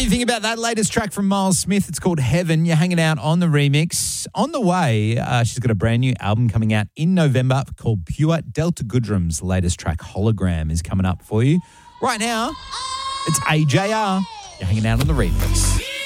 do you think about that latest track from Miles Smith? It's called Heaven. You're hanging out on the remix. On the way, she's got a brand new album coming out in November called Pure. Delta Goodrum's latest track, Hologram, is coming up for you. Right now, it's AJR. You're hanging out on the remix.